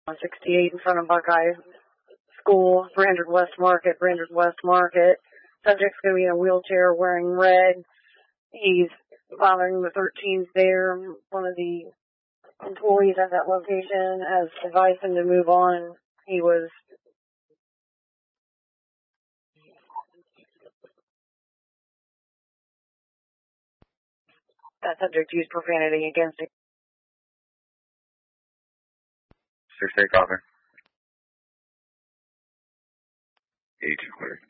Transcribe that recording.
68 in front of Buckeye School, Brainerd West Market. Subject's going to be in a wheelchair wearing red. He's bothering the 13s there. One of the employees at that location has advised him to move on. That subject used profanity against him. 6-8, copy. 82 clear.